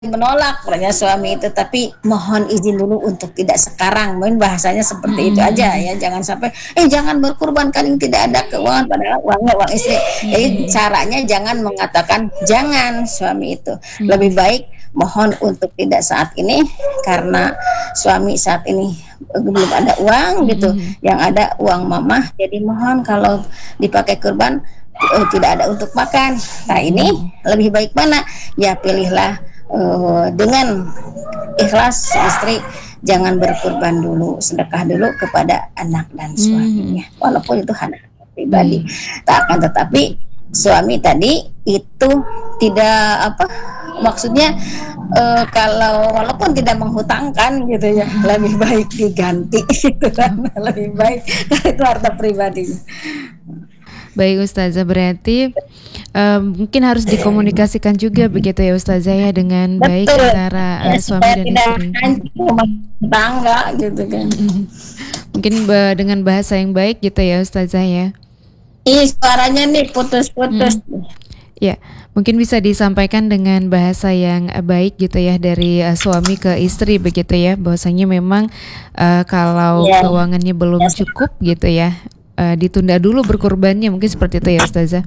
menolak katanya suami itu, tapi mohon izin dulu untuk tidak sekarang, mungkin bahasanya seperti itu aja ya, jangan sampai jangan berkurban kan tidak ada keuangan padahal uangnya uang istri. Jadi caranya jangan mengatakan jangan suami itu, lebih baik mohon untuk tidak saat ini karena suami saat ini belum ada uang gitu, yang ada uang mama, jadi mohon kalau dipakai kurban tidak ada untuk makan. Nah ini lebih baik mana? Ya pilihlah dengan ikhlas istri, jangan berkurban dulu, sedekah dulu kepada anak dan suaminya, walaupun itu hak pribadi. Akan tetapi suami tadi itu tidak apa maksudnya kalau walaupun tidak menghutangkan gitu ya, lebih baik diganti gitu kan, lebih baik itu harta pribadi. Baik Ustazah, berarti mungkin harus dikomunikasikan juga begitu ya Ustazah ya dengan baik antara suami dan istri. Tangga gitu kan. Mungkin dengan bahasa yang baik gitu ya Ustazah ya. Suaranya nih putus-putus. Ya, mungkin bisa disampaikan dengan bahasa yang baik gitu ya dari suami ke istri begitu ya, bahwasanya memang kalau keuangannya belum cukup gitu ya, ditunda dulu berkurbannya, mungkin seperti itu ya Ustazah.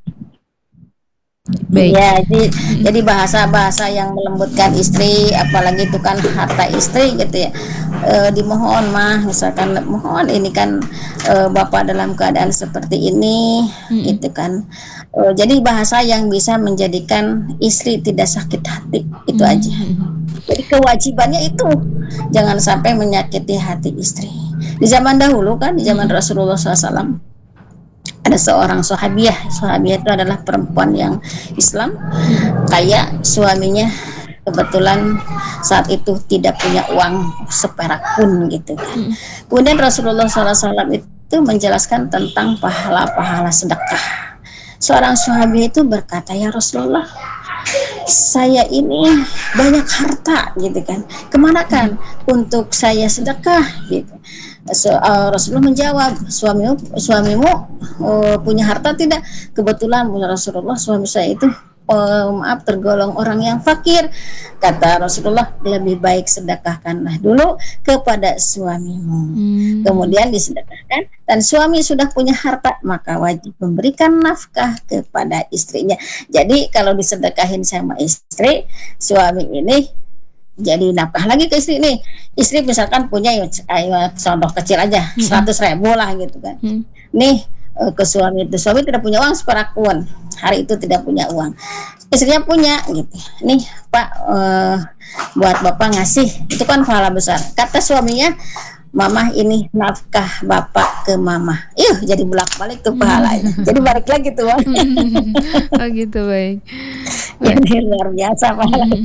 Baik. Ya, jadi bahasa-bahasa yang melembutkan istri, apalagi itu kan harta istri gitu ya. Dimohon mah, misalkan mohon ini kan bapak dalam keadaan seperti ini, gitu kan. Jadi bahasa yang bisa menjadikan istri tidak sakit hati, itu aja. Jadi kewajibannya itu jangan sampai menyakiti hati istri. Di zaman dahulu kan, di zaman Rasulullah SAW, ada seorang sahabiah itu adalah perempuan yang Islam, kayak suaminya kebetulan saat itu tidak punya uang seperak pun gitu kan. Kemudian Rasulullah SAW itu menjelaskan tentang pahala-pahala sedekah. Seorang sahabiah itu berkata, ya Rasulullah, saya ini banyak harta gitu kan, kemana kan untuk saya sedekah gitu. Rasulullah menjawab, suamimu punya harta tidak? Kebetulan Rasulullah, suami saya itu tergolong orang yang fakir. Kata Rasulullah, lebih baik sedekahkanlah dulu kepada suamimu, kemudian disedekahkan. Dan suami sudah punya harta, maka wajib memberikan nafkah kepada istrinya. Jadi kalau disedekahin sama istri, suami ini jadi nafkah lagi ke istri nih. Istri misalkan punya contoh kecil aja 100.000 lah gitu kan. Nih ke suami itu, suami tidak punya uang seperak pun, hari itu tidak punya uang, istrinya punya gitu. Nih Pak, buat bapak ngasih, itu kan pahala besar. Kata suaminya, Mama ini nafkah bapak ke mama. Jadi bolak-balik tuh pahalanya. Jadi balik lagi tuh. Oh gitu, baik. Jadi luar biasa pahalanya.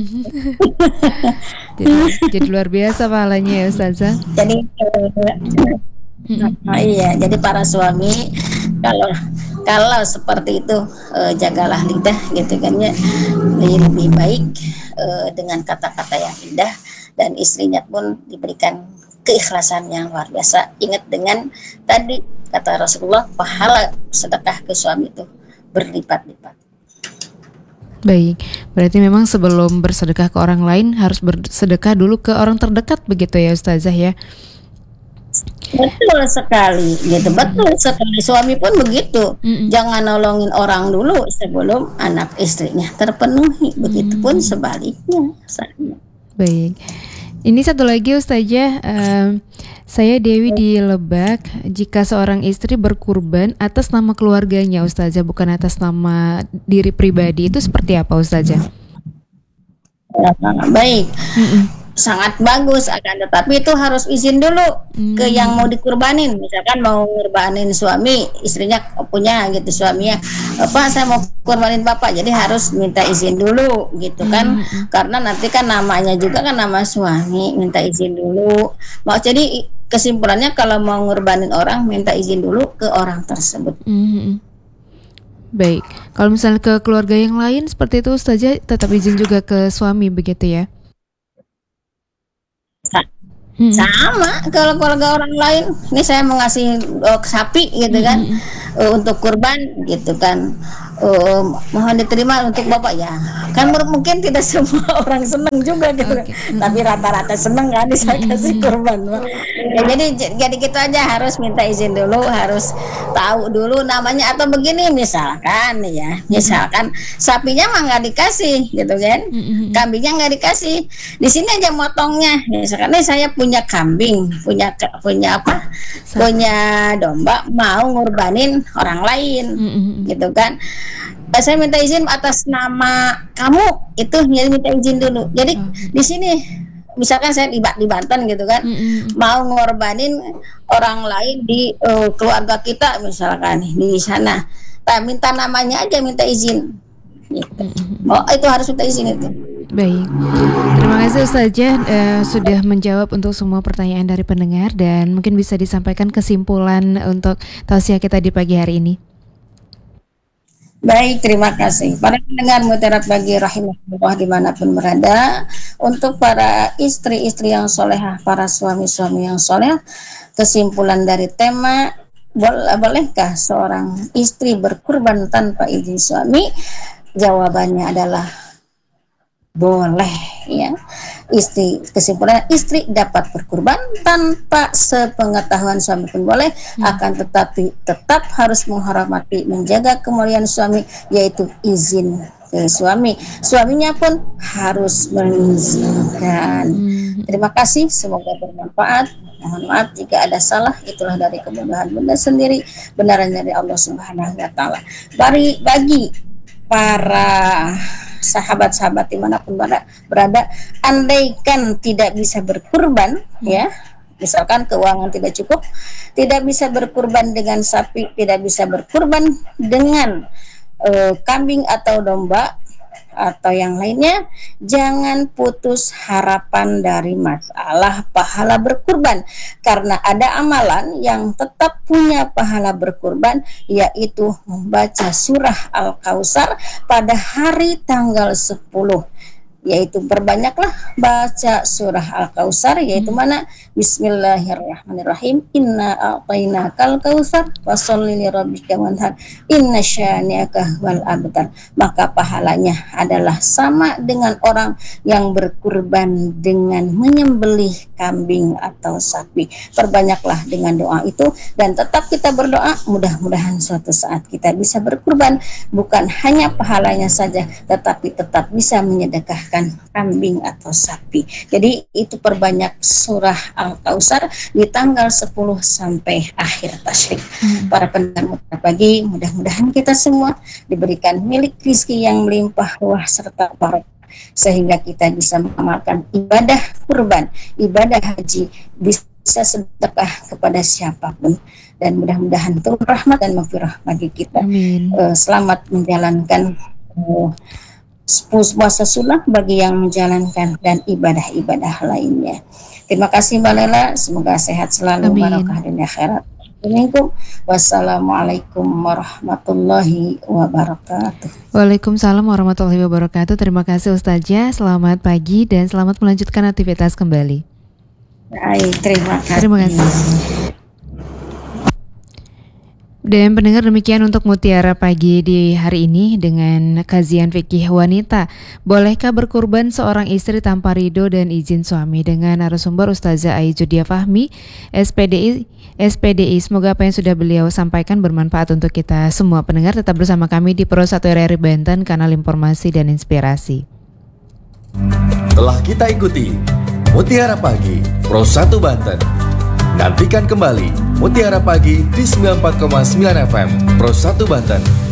jadi luar biasa pahalanya ya Ustazah. Jadi iya, jadi para suami kalau seperti itu jagalah lidah gitu kan ya, lebih baik dengan kata-kata yang indah, dan istrinya pun diberikan keikhlasan yang luar biasa. Ingat dengan tadi kata Rasulullah, pahala sedekah ke suami itu berlipat-lipat. Baik, berarti memang sebelum bersedekah ke orang lain harus bersedekah dulu ke orang terdekat begitu ya Ustazah ya. Betul sekali gitu, betul sekali. Suami pun begitu, jangan nolongin orang dulu sebelum anak istrinya terpenuhi, begitupun sebaliknya. Baik, ini satu lagi Ustazah, saya Dewi di Lebak. Jika seorang istri berkurban atas nama keluarganya Ustazah, bukan atas nama diri pribadi, itu seperti apa Ustazah? Baik, sangat bagus, akan tetapi itu harus izin dulu ke yang mau dikurbanin. Misalkan mau ngurbanin suami, istrinya punya gitu, suaminya, Pak saya mau kurbanin bapak, jadi harus minta izin dulu gitu kan, karena nanti kan namanya juga kan nama suami, minta izin dulu. Jadi kesimpulannya kalau mau ngurbanin orang, minta izin dulu ke orang tersebut. Baik, kalau misalnya ke keluarga yang lain seperti itu Ustazah, tetap izin juga ke suami begitu ya? Sama kalau keluarga orang lain, ini saya mau ngasih sapi gitu kan, untuk kurban gitu kan, mohon diterima untuk Bapak ya. Kan mungkin tidak semua orang senang juga gitu. Okay. Tapi rata-rata senang kan saya kasih kurban. Ya, jadi gitu aja, harus minta izin dulu, harus tahu dulu namanya atau begini misalkan ya. Misalkan sapinya mah nggak dikasih gitu kan. Kambingnya nggak dikasih. Di sini aja motongnya. Misalkan saya punya kambing, punya apa? Punya domba, mau ngurbanin orang lain. Gitu kan. Saya minta izin atas nama kamu itu, minta izin dulu. Jadi di sini misalkan saya di Banten gitu kan, mau ngorbanin orang lain di keluarga kita misalkan di sana, minta namanya aja, minta izin. Gitu. Oh itu harus minta izin itu. Baik, terima kasih Ustazah sudah menjawab untuk semua pertanyaan dari pendengar, dan mungkin bisa disampaikan kesimpulan untuk tausiah kita di pagi hari ini. Baik, terima kasih. Para pendengar Mutiara Pagi rahimahullah dimanapun berada, untuk para istri-istri yang solehah, para suami-suami yang soleh, kesimpulan dari tema bolehkah seorang istri berkurban tanpa izin suami? Jawabannya adalah boleh ya. Kesimpulan istri dapat berkurban tanpa sepengetahuan suami pun boleh, akan tetapi tetap harus menghormati, menjaga kemuliaan suami, yaitu izin ke suami. Suaminya pun harus mengizinkan. Terima kasih, semoga bermanfaat. Mohon maaf jika ada salah, itulah dari kemudahan Bunda sendiri, benaran dari Allah Subhanahu wa taala. Bagi para sahabat-sahabat dimanapun berada, andaikan tidak bisa berkurban ya, misalkan keuangan tidak cukup, tidak bisa berkurban dengan sapi, tidak bisa berkurban dengan kambing atau domba atau yang lainnya, jangan putus harapan dari masalah pahala berkurban, karena ada amalan yang tetap punya pahala berkurban, yaitu membaca surah Al-Kautsar pada hari tanggal 10, yaitu perbanyaklah baca surah Al-Kautsar, yaitu mana Bismillahirrahmanirrahim, inna a'tainakal kautsar fasholli lirabbika wanhar inna syani'aka wal abtar. Maka pahalanya adalah sama dengan orang yang berkurban dengan menyembelih kambing atau sapi. Perbanyaklah dengan doa itu, dan tetap kita berdoa, mudah-mudahan suatu saat kita bisa berkurban, bukan hanya pahalanya saja, tetapi tetap bisa menyedekahkan kambing atau sapi. Jadi itu perbanyak surah Al-Kautsar di tanggal 10 sampai akhir tasyrik. Para pendengar pagi, mudah-mudahan kita semua diberikan milik rezeki yang melimpah ruah serta barokah, sehingga kita bisa mengamalkan ibadah kurban, ibadah haji, bisa sedekah kepada siapapun, dan mudah-mudahan turun rahmat dan maghfirah bagi kita. Selamat menjalankan puasa sunnah bagi yang menjalankan, dan ibadah-ibadah lainnya. Terima kasih Mbak Lela, semoga sehat selalu, barokah dunia akhirat. Wassalamualaikum warahmatullahi wabarakatuh. Waalaikumsalam warahmatullahi wabarakatuh. Terima kasih Ustazah, selamat pagi dan selamat melanjutkan aktivitas kembali. Baik, terima kasih. Terima kasih. Dan pendengar, demikian untuk Mutiara Pagi di hari ini dengan kajian fikih wanita. Bolehkah berkurban seorang istri tanpa ridho dan izin suami, dengan narasumber Ustazah Aizudia Fahmi, SPDI. Semoga apa yang sudah beliau sampaikan bermanfaat untuk kita semua. Pendengar, tetap bersama kami di Pro 1 RRI Banten, kanal informasi dan inspirasi. Telah kita ikuti Mutiara Pagi Pro 1 Banten. Nantikan kembali Mutiara Pagi di 94,9 FM Pro 1 Banten.